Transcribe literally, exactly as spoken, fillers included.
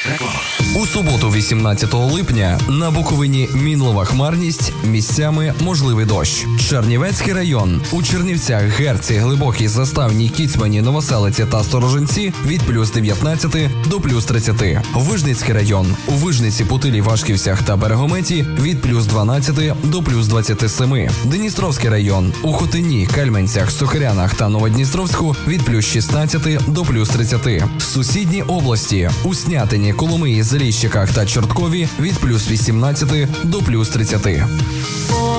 У суботу, вісімнадцятого липня, на Буковині мінлива хмарність, місцями можливий дощ. Чернівецький район. У Чернівцях, Герці, Глибокій, Заставній, Кіцмані, Новоселиці та Сторожинці від плюс дев'ятнадцяти до плюс тридцяти. Вижницький район. У Вижниці, Путилі, Вашківцях та Берегометі від плюс дванадцяти до плюс двадцяти семи. Дністровський район. У Хотині, Кальменцях, Сухарянах та Новодністровську від плюс шістнадцяти до плюс тридцяти. Сусідні області. У Снятині, Коломиї, Заліщиках та Чорткові від плюс вісімнадцяти до плюс тридцяти.